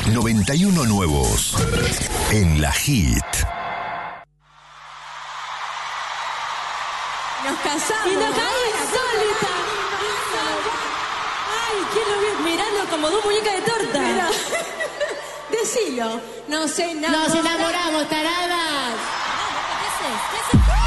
91 nuevos en la Hit. Nos casamos. Y nos cae insólita. Ay, ¿quién lo vio? Mirando como dos muñecas de torta. Mira. Decilo. No sé nada. Nos enamoramos, taradas. ¿Qué haces?